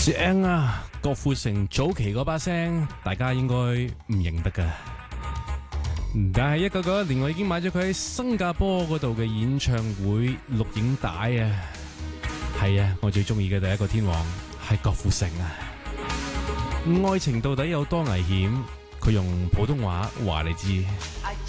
正啊！郭富城早期嗰把聲，大家應該唔認得噶。但係1991年，我已經買咗佢喺新加坡嗰度嘅演唱會錄影帶啊！係啊，我最中意嘅第一個天王係郭富城啊！愛情到底有多危險？佢用普通話話你知。